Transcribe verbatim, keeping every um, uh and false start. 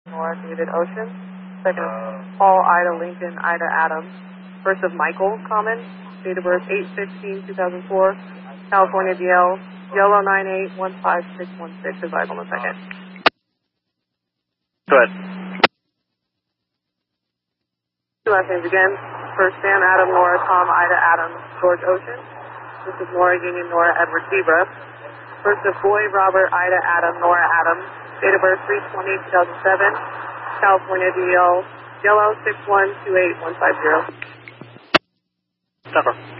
Nora David Ocean. Second of Paul Ida Lincoln Ida Adams. First of Michael Common. Date of birth eight fifteen two thousand four. California D L. Yellow nine eight one five six one six. Advise on the second. Go ahead. Two last names again. First Sam Adam Nora Tom Ida Adams George Ocean. This is Nora Union Nora Edward Zebra. First of Boy Robert Ida Adam Nora Adams. Date of birth three twenty two thousand seven. California D L. Yellow six one two eight one five zero. Number.